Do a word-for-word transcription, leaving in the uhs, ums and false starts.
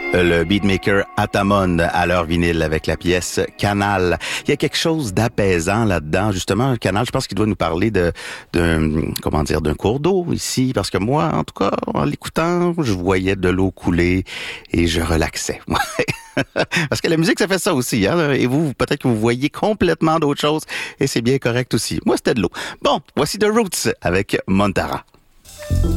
Le beatmaker Atamon à leur vinyle avec la pièce Canal. Il y a quelque chose d'apaisant là-dedans. Justement, Canal, je pense qu'il doit nous parler de, d'un, comment dire, d'un cours d'eau ici. Parce que moi, en tout cas, en l'écoutant, je voyais de l'eau couler et je relaxais. Parce que la musique, ça fait ça aussi, hein. Et vous, peut-être que vous voyez complètement d'autres choses et c'est bien correct aussi. Moi, c'était de l'eau. Bon, voici The Roots avec Montara.